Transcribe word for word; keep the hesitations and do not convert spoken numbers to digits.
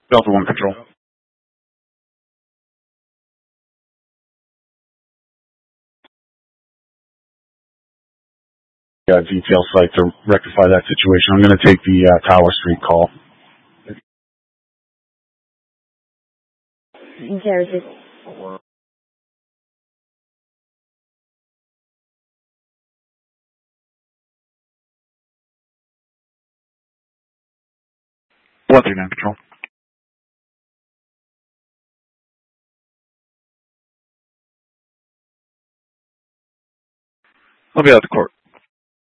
Delta One Control. Yeah, detail site to rectify that situation. I'm going to take the uh, Tower Street call. There's One three nine Control. I'll be out of the court.